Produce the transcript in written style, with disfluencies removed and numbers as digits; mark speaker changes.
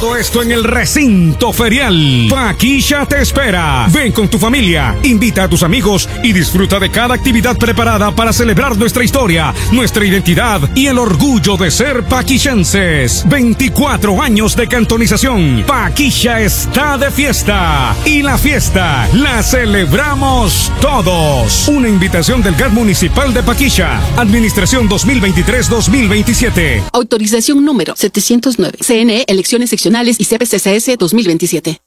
Speaker 1: Todo esto en el recinto ferial. Paquilla te espera. Ven con tu familia, invita a tus amigos y disfruta de cada actividad preparada para celebrar nuestra historia, nuestra identidad y el orgullo de ser paquillenses. 24 años de cantonización. Paquilla está de fiesta. Y la fiesta la celebramos todos. Una invitación del GAT Municipal de Paquilla. Administración 2023-2027.
Speaker 2: Autorización número 709. CNE, Elecciones Seccionales y CPCCS 2027.